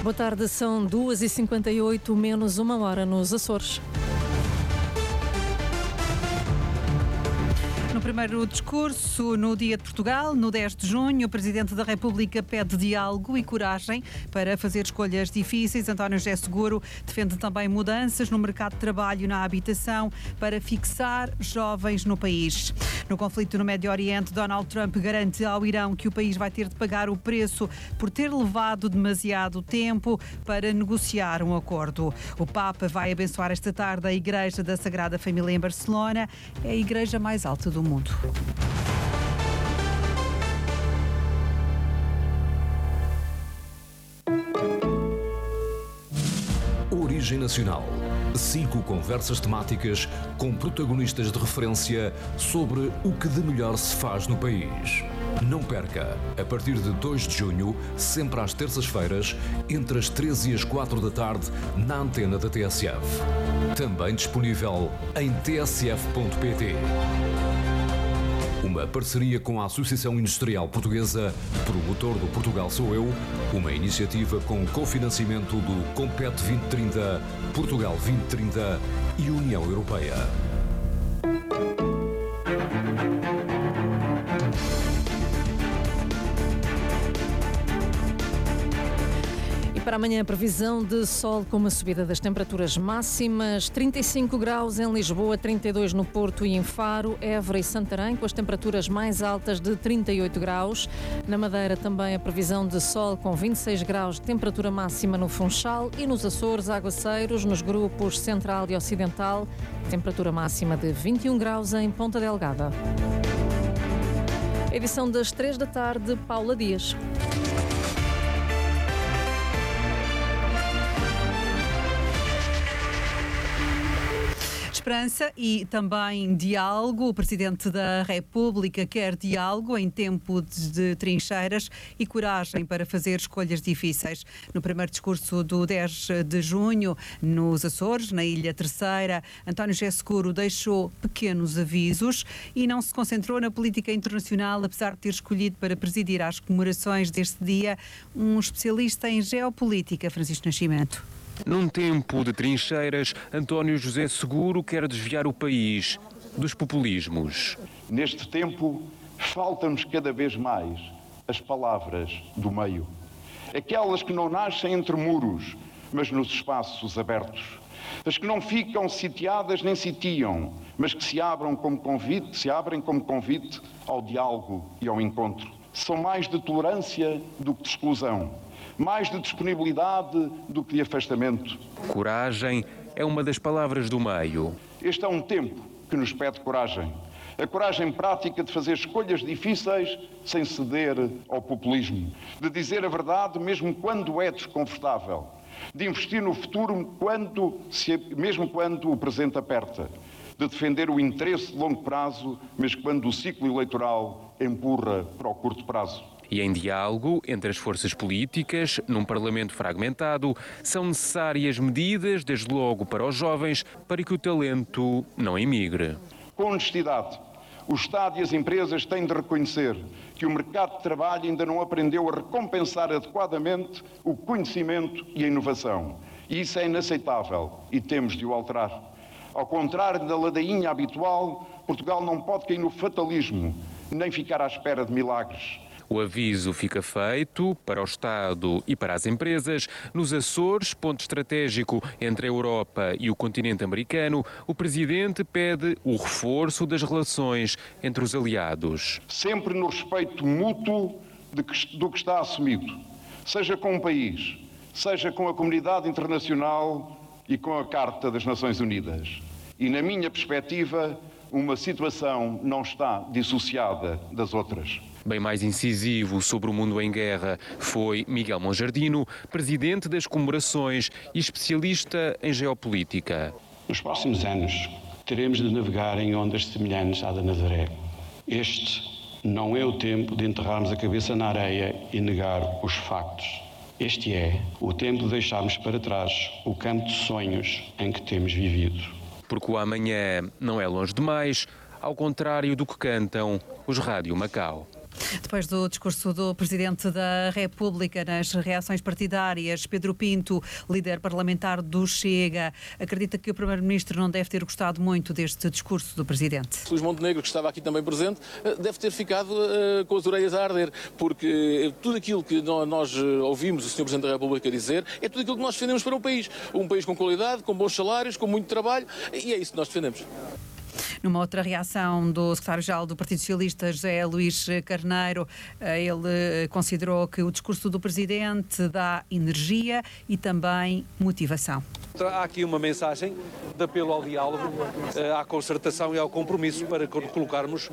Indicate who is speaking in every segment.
Speaker 1: Boa tarde, são 2h58, menos 1 hora nos Açores.
Speaker 2: No primeiro discurso, no Dia de Portugal, no 10 de junho, o Presidente da República pede diálogo e coragem para fazer escolhas difíceis. António José Seguro defende também mudanças no mercado de trabalho e na habitação para fixar jovens no país. No conflito no Médio Oriente, Donald Trump garante ao Irão que o país vai ter de pagar o preço por ter levado demasiado tempo para negociar um acordo. O Papa vai abençoar esta tarde a Igreja da Sagrada Família em Barcelona. É a igreja mais alta do mundo.
Speaker 3: Origem Nacional. 5 conversas temáticas com protagonistas de referência sobre o que de melhor se faz no país. Não perca, a partir de 2 de junho, sempre às terças-feiras, entre as 13 e as 4 da tarde, na antena da TSF. Também disponível em tsf.pt. Uma parceria com a Associação Industrial Portuguesa, promotor do Portugal Sou Eu, uma iniciativa com cofinanciamento do Compete 2030, Portugal 2030 e União Europeia.
Speaker 1: Para amanhã, a previsão de sol com uma subida das temperaturas máximas, 35 graus em Lisboa, 32 no Porto e em Faro, Évora e Santarém, com as temperaturas mais altas de 38 graus. Na Madeira também a previsão de sol com 26 graus de temperatura máxima no Funchal e nos Açores, aguaceiros nos grupos Central e Ocidental, temperatura máxima de 21 graus em Ponta Delgada. Edição das 3 da tarde, Paula Dias.
Speaker 2: Esperança e também diálogo. O Presidente da República quer diálogo em tempo de trincheiras e coragem para fazer escolhas difíceis. No primeiro discurso do 10 de junho, nos Açores, na Ilha Terceira, António José Seguro deixou pequenos avisos e não se concentrou na política internacional, apesar de ter escolhido para presidir às comemorações deste dia um especialista em geopolítica, Francisco Nascimento.
Speaker 4: Num tempo de trincheiras, António José Seguro quer desviar o país dos populismos.
Speaker 5: Neste tempo, faltam-nos cada vez mais as palavras do meio. Aquelas que não nascem entre muros, mas nos espaços abertos. As que não ficam sitiadas nem sitiam, mas que se abrem como convite ao diálogo e ao encontro. São mais de tolerância do que de exclusão. Mais de disponibilidade do que de afastamento.
Speaker 4: Coragem é uma das palavras do meio.
Speaker 5: Este é um tempo que nos pede coragem. A coragem prática de fazer escolhas difíceis sem ceder ao populismo. De dizer a verdade mesmo quando é desconfortável. De investir no futuro mesmo quando o presente aperta. De defender o interesse de longo prazo, mesmo quando o ciclo eleitoral empurra para o curto prazo.
Speaker 4: E em diálogo entre as forças políticas, num Parlamento fragmentado, são necessárias medidas, desde logo para os jovens, para que o talento não emigre.
Speaker 5: Com honestidade, o Estado e as empresas têm de reconhecer que o mercado de trabalho ainda não aprendeu a recompensar adequadamente o conhecimento e a inovação. E isso é inaceitável e temos de o alterar. Ao contrário da ladainha habitual, Portugal não pode cair no fatalismo, nem ficar à espera de milagres.
Speaker 4: O aviso fica feito para o Estado e para as empresas. Nos Açores, ponto estratégico entre a Europa e o continente americano, o Presidente pede o reforço das relações entre os aliados.
Speaker 5: Sempre no respeito mútuo do que está assumido, seja com um país, seja com a comunidade internacional e com a Carta das Nações Unidas. E, na minha perspectiva, uma situação não está dissociada das outras.
Speaker 4: Bem mais incisivo sobre o mundo em guerra foi Miguel Monjardino, presidente das comemorações e especialista em geopolítica.
Speaker 6: Nos próximos anos, teremos de navegar em ondas semelhantes à da Nazaré. Este não é o tempo de enterrarmos a cabeça na areia e negar os factos. Este é o tempo de deixarmos para trás o campo de sonhos em que temos vivido.
Speaker 4: Porque o amanhã não é longe demais, ao contrário do que cantam os Rádio Macau.
Speaker 2: Depois do discurso do Presidente da República nas reações partidárias, Pedro Pinto, líder parlamentar do Chega, acredita que o Primeiro-Ministro não deve ter gostado muito deste discurso do Presidente.
Speaker 7: Luís Montenegro, que estava aqui também presente, deve ter ficado com as orelhas a arder, porque tudo aquilo que nós ouvimos o Sr. Presidente da República dizer é tudo aquilo que nós defendemos para o país. Um país com qualidade, com bons salários, com muito trabalho, e é isso que nós defendemos.
Speaker 2: Numa outra reação do secretário-geral do Partido Socialista, José Luís Carneiro, ele considerou que o discurso do Presidente dá energia e também motivação.
Speaker 8: Há aqui uma mensagem de apelo ao diálogo, à concertação e ao compromisso para colocarmos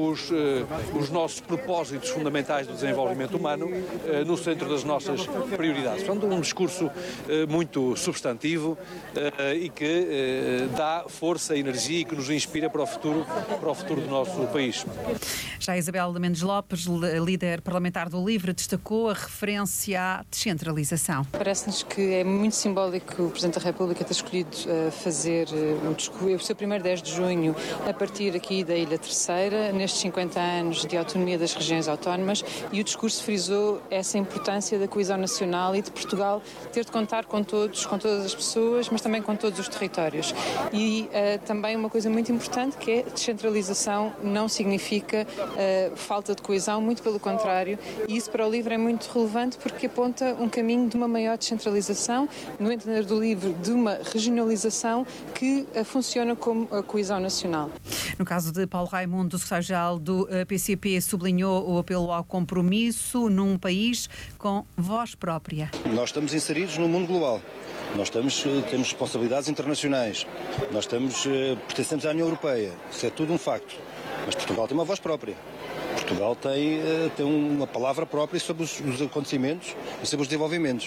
Speaker 8: os nossos propósitos fundamentais do desenvolvimento humano no centro das nossas prioridades. Portanto, um discurso muito substantivo e que dá força, energia e que nos inspira para o futuro do nosso país.
Speaker 2: Já Isabel de Mendes Lopes, líder parlamentar do LIVRE, destacou a referência à descentralização.
Speaker 9: Parece-nos que é muito simbólico que o Presidente da República ter escolhido fazer o seu primeiro 10 de junho a partir aqui da Ilha Terceira, nestes 50 anos de autonomia das regiões autónomas, e o discurso frisou essa importância da coesão nacional e de Portugal ter de contar com todos, com todas as pessoas, mas também com todos os territórios. E também uma coisa muito importante, que é descentralização não significa falta de coesão, muito pelo contrário, e isso para o LIVRE é muito relevante porque aponta um caminho de uma maior descentralização, no entender do LIVRE, de uma regionalização que funciona como a coesão nacional.
Speaker 2: No caso de Paulo Raimundo, o secretário-geral do PCP sublinhou o apelo ao compromisso num país com voz própria.
Speaker 10: Nós estamos inseridos no mundo global. Nós temos responsabilidades internacionais. Nós pertencemos à União Europeia. Isso é tudo um facto. Mas Portugal tem uma voz própria. Portugal tem uma palavra própria sobre os acontecimentos e sobre os desenvolvimentos.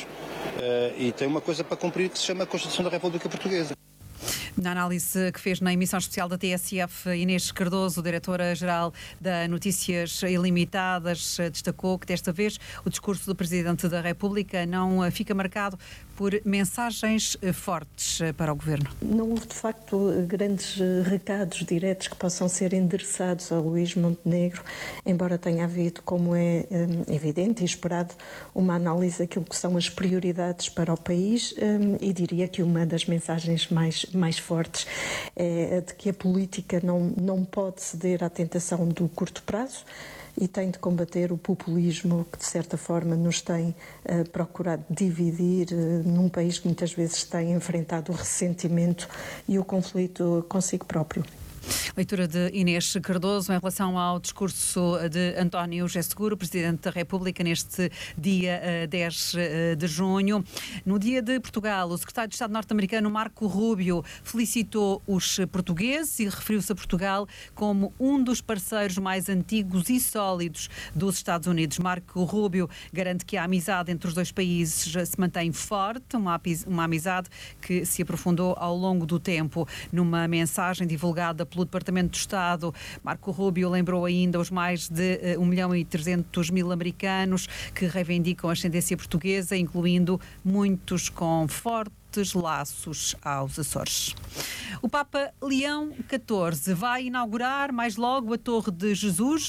Speaker 10: E tem uma coisa para cumprir que se chama a Constituição da República Portuguesa.
Speaker 2: Na análise que fez na emissão especial da TSF, Inês Cardoso, diretora-geral da Notícias Ilimitadas, destacou que desta vez o discurso do Presidente da República não fica marcado por mensagens fortes para o Governo.
Speaker 11: Não houve, de facto, grandes recados diretos que possam ser endereçados a Luís Montenegro, embora tenha havido, como é evidente e esperado, uma análise daquilo que são as prioridades para o país, e diria que uma das mensagens mais fortes é a de que a política não pode ceder à tentação do curto prazo e tem de combater o populismo que, de certa forma, nos tem procurado dividir num país que muitas vezes tem enfrentado o ressentimento e o conflito consigo próprio.
Speaker 2: Leitura de Inês Cardoso em relação ao discurso de António José Seguro, Presidente da República, neste dia 10 de junho. No Dia de Portugal, o secretário de Estado norte-americano Marco Rubio felicitou os portugueses e referiu-se a Portugal como um dos parceiros mais antigos e sólidos dos Estados Unidos. Marco Rubio garante que a amizade entre os dois países se mantém forte, uma amizade que se aprofundou ao longo do tempo. Numa mensagem divulgada pelo Departamento de Estado, Marco Rubio lembrou ainda os mais de 1.300.000 americanos que reivindicam a ascendência portuguesa, incluindo muitos com fortes laços aos Açores. O Papa Leão XIV vai inaugurar mais logo a Torre de Jesus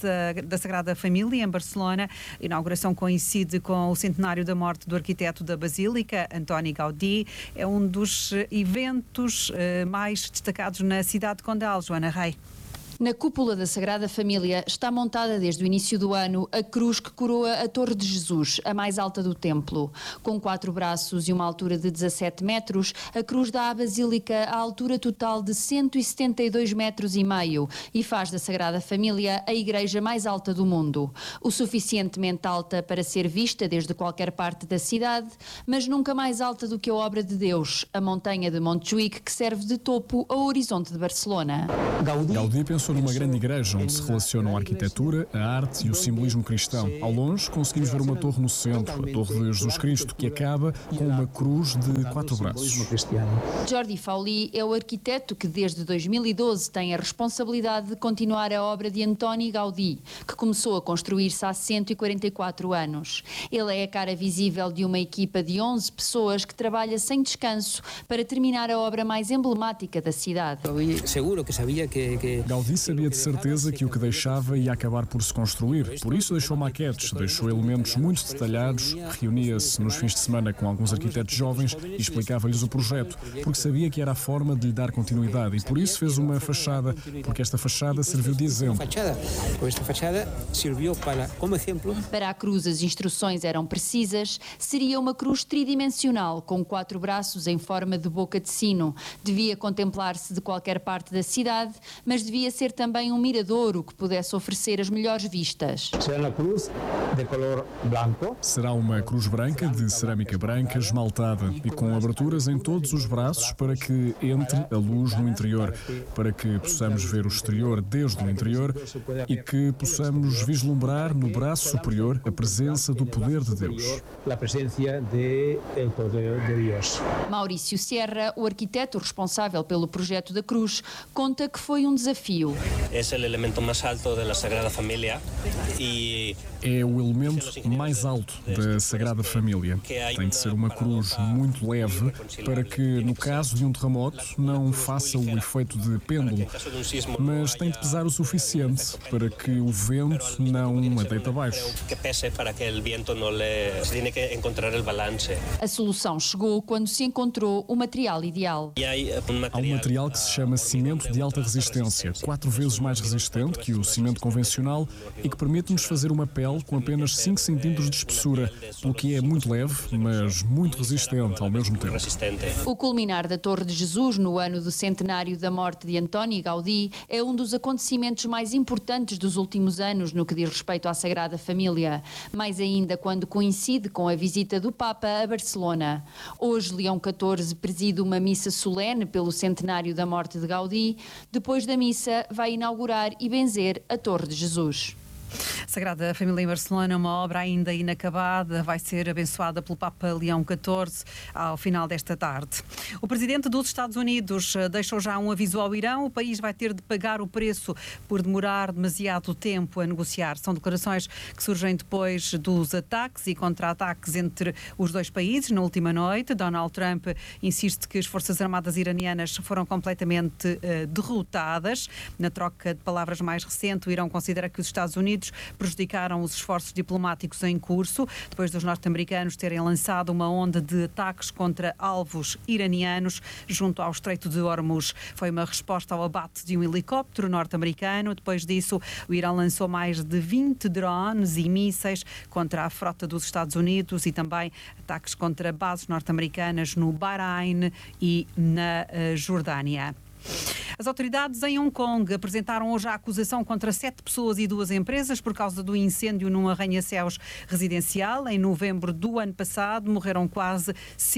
Speaker 2: da Sagrada Família em Barcelona. A inauguração coincide com o centenário da morte do arquiteto da Basílica, Antoni Gaudí. É um dos eventos mais destacados na cidade de Condal. Joana Rei.
Speaker 12: Na cúpula da Sagrada Família está montada desde o início do ano a cruz que coroa a Torre de Jesus, a mais alta do templo. Com 4 braços e uma altura de 17 metros, a cruz dá à Basílica a altura total de 172,5 metros e faz da Sagrada Família a igreja mais alta do mundo. O suficientemente alta para ser vista desde qualquer parte da cidade, mas nunca mais alta do que a obra de Deus, a montanha de Montjuïc, que serve de topo ao horizonte de Barcelona.
Speaker 13: Gaudí pensou numa grande igreja onde se relacionam a arquitetura, a arte e o simbolismo cristão. Ao longe conseguimos ver uma torre no centro, a Torre de Jesus Cristo, que acaba com uma cruz de 4 braços.
Speaker 12: Jordi Fauli é o arquiteto que desde 2012 tem a responsabilidade de continuar a obra de Antoni Gaudí, que começou a construir-se há 144 anos. Ele é a cara visível de uma equipa de 11 pessoas que trabalha sem descanso para terminar a obra mais emblemática da cidade.
Speaker 13: Gaudí sabia de certeza que o que deixava ia acabar por se construir. Por isso deixou maquetes, deixou elementos muito detalhados, reunia-se nos fins de semana com alguns arquitetos jovens e explicava-lhes o projeto, porque sabia que era a forma de lhe dar continuidade e por isso fez uma fachada, porque esta fachada serviu de exemplo.
Speaker 12: Para a cruz as instruções eram precisas, seria uma cruz tridimensional com 4 braços em forma de boca de sino. Devia contemplar-se de qualquer parte da cidade, mas devia ser também um miradouro que pudesse oferecer as melhores vistas.
Speaker 13: Será uma cruz branca de cerâmica branca esmaltada e com aberturas em todos os braços para que entre a luz no interior, para que possamos ver o exterior desde o interior e que possamos vislumbrar no braço superior a presença do poder de Deus.
Speaker 12: Maurício Sierra, o arquiteto responsável pelo projeto da cruz, conta que foi um desafio.
Speaker 13: É o elemento mais alto da Sagrada Família. Tem de ser uma cruz muito leve para que, no caso de um terremoto, não faça o efeito de pêndulo, mas tem de pesar o suficiente para que o vento não a deite abaixo.
Speaker 12: A solução chegou quando se encontrou o material ideal.
Speaker 13: Há um material que se chama cimento de alta resistência, 4 vezes mais resistente que o cimento convencional e que permite-nos fazer uma pele com apenas 5 centímetros de espessura, o que é muito leve, mas muito resistente ao mesmo tempo.
Speaker 12: O culminar da Torre de Jesus no ano do centenário da morte de Antoni Gaudí é um dos acontecimentos mais importantes dos últimos anos no que diz respeito à Sagrada Família, mais ainda quando coincide com a visita do Papa a Barcelona. Hoje, Leão XIV preside uma missa solene pelo centenário da morte de Gaudí. Depois da missa, vai inaugurar e benzer a Torre de Jesus.
Speaker 2: Sagrada Família em Barcelona, uma obra ainda inacabada, vai ser abençoada pelo Papa Leão XIV ao final desta tarde. O presidente dos Estados Unidos deixou já um aviso ao Irão. O país vai ter de pagar o preço por demorar demasiado tempo a negociar. São declarações que surgem depois dos ataques e contra-ataques entre os dois países. Na última noite, Donald Trump insiste que as Forças Armadas iranianas foram completamente derrotadas. Na troca de palavras mais recente, o Irão considera que os Estados Unidos prejudicaram os esforços diplomáticos em curso, depois dos norte-americanos terem lançado uma onda de ataques contra alvos iranianos junto ao Estreito de Hormuz. Foi uma resposta ao abate de um helicóptero norte-americano. Depois disso, o Irão lançou mais de 20 drones e mísseis contra a frota dos Estados Unidos e também ataques contra bases norte-americanas no Bahrein e na Jordânia. As autoridades em Hong Kong apresentaram hoje a acusação contra 7 pessoas e 2 empresas por causa do incêndio num arranha-céus residencial. Em novembro do ano passado, morreram quase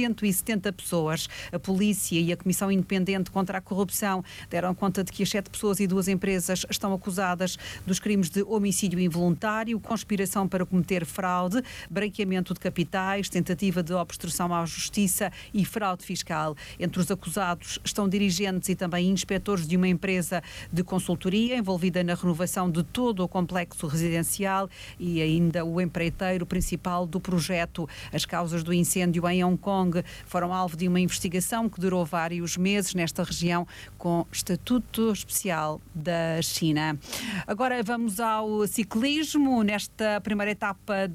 Speaker 2: 170 pessoas. A polícia e a Comissão Independente contra a Corrupção deram conta de que as 7 pessoas e 2 empresas estão acusadas dos crimes de homicídio involuntário, conspiração para cometer fraude, branqueamento de capitais, tentativa de obstrução à justiça e fraude fiscal. Entre os acusados estão dirigentes e também inspetores de uma empresa de consultoria envolvida na renovação de todo o complexo residencial e ainda o empreiteiro principal do projeto. As causas do incêndio em Hong Kong foram alvo de uma investigação que durou vários meses nesta região com estatuto especial da China. Agora vamos ao ciclismo. Nesta primeira etapa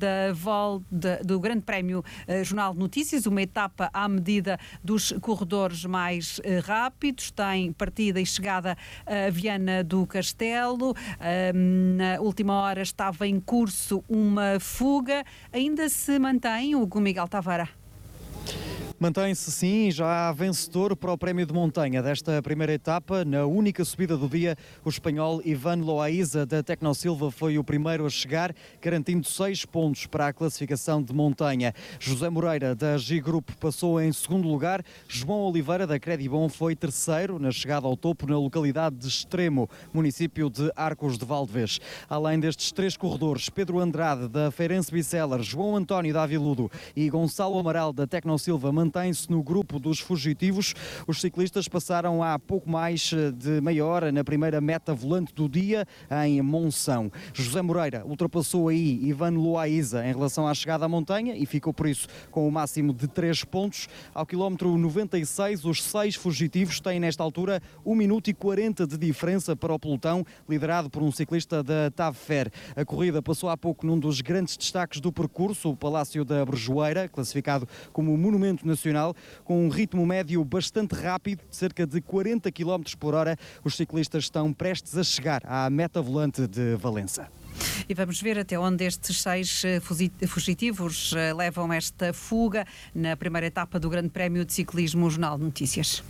Speaker 2: do Grande Prémio Jornal de Notícias, uma etapa à medida dos corredores mais rápidos. Tem partida e chegada a Viana do Castelo. Na última hora estava em curso uma fuga. Ainda se mantém o Hugo Miguel Tavara?
Speaker 14: Mantém-se sim, já há vencedor para o Prémio de Montanha desta primeira etapa. Na única subida do dia, o espanhol Ivan Loaiza da Tecnosilva foi o primeiro a chegar, garantindo 6 pontos para a classificação de montanha. José Moreira da G Group passou em segundo lugar. João Oliveira da Credibon foi terceiro na chegada ao topo na localidade de Extremo, município de Arcos de Valdevez. Além destes 3 corredores, Pedro Andrade da Feirense Biceller, João António da Aviludo e Gonçalo Amaral da Tecnosilva mantém-se no grupo dos fugitivos. Os ciclistas passaram há pouco mais de meia hora na primeira meta volante do dia, em Monção. José Moreira ultrapassou aí Ivan Loaiza em relação à chegada à montanha e ficou por isso com o máximo de 3 pontos. Ao quilómetro 96, os 6 fugitivos têm nesta altura 1 minuto e 40 de diferença para o pelotão, liderado por um ciclista da TAV-FER. A corrida passou há pouco num dos grandes destaques do percurso, o Palácio da Brejoeira, classificado como Monumento Nacional, com um ritmo médio bastante rápido, de cerca de 40 km por hora. Os ciclistas estão prestes a chegar à meta volante de Valença.
Speaker 2: E vamos ver até onde estes 6 fugitivos levam esta fuga na primeira etapa do Grande Prémio de Ciclismo. Jornal de Notícias.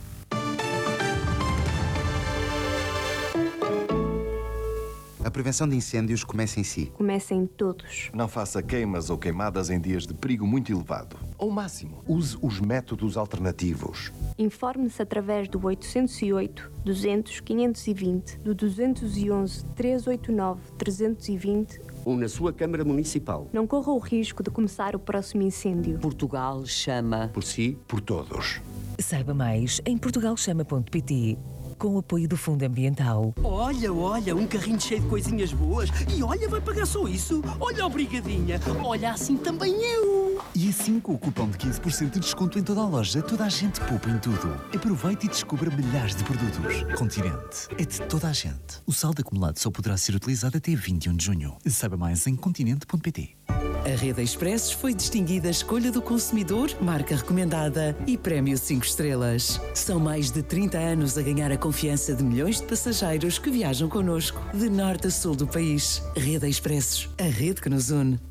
Speaker 15: A prevenção de incêndios começa em si.
Speaker 16: Começa em todos.
Speaker 17: Não faça queimas ou queimadas em dias de perigo muito elevado. Ao máximo, use os métodos alternativos.
Speaker 16: Informe-se através do 808 200 520, do 211 389 320
Speaker 18: ou na sua Câmara Municipal.
Speaker 16: Não corra o risco de começar o próximo incêndio.
Speaker 19: Portugal chama.
Speaker 17: Por si, por todos.
Speaker 19: Saiba mais em portugalchama.pt. Com o apoio do Fundo Ambiental.
Speaker 20: Olha, um carrinho cheio de coisinhas boas. E olha, vai pagar só isso. Olha, obrigadinha. Olha, assim também eu.
Speaker 21: E assim, com o cupom de 15% de desconto em toda a loja, toda a gente poupa em tudo. Aproveite e descubra milhares de produtos. Continente é de toda a gente. O saldo acumulado só poderá ser utilizado até 21 de junho. Saiba mais em continente.pt.
Speaker 19: A Rede Expressos foi distinguida Escolha do Consumidor, marca recomendada e Prémio 5 estrelas. São mais de 30 anos a ganhar a confiança de milhões de passageiros que viajam connosco, de norte a sul do país. Rede Expressos, a rede que nos une.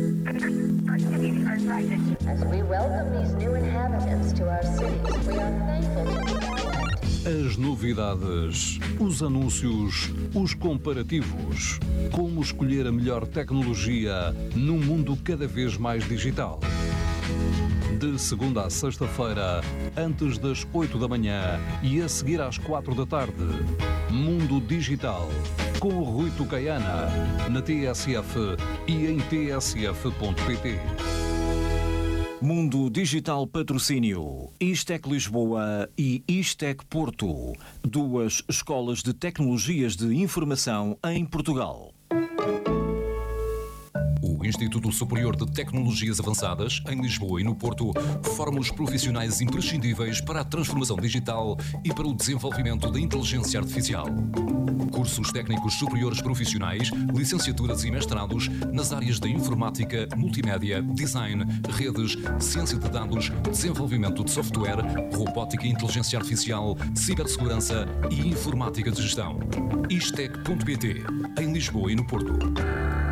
Speaker 3: As novidades, os anúncios, os comparativos. Como escolher a melhor tecnologia num mundo cada vez mais digital. De segunda a sexta-feira, antes das 8 da manhã e a seguir às 4 da tarde. Mundo Digital, com o Rui Tucaiana, na TSF e em tsf.pt.
Speaker 22: Mundo Digital Patrocínio, Istec Lisboa e Istec Porto, 2 escolas de tecnologias de informação em Portugal.
Speaker 3: O Instituto Superior de Tecnologias Avançadas, em Lisboa e no Porto, forma os profissionais imprescindíveis para a transformação digital e para o desenvolvimento da inteligência artificial. Cursos técnicos superiores profissionais, licenciaturas e mestrados nas áreas da informática, multimédia, design, redes, ciência de dados, desenvolvimento de software, robótica e inteligência artificial, cibersegurança e informática de gestão. Istec.pt, em Lisboa e no Porto.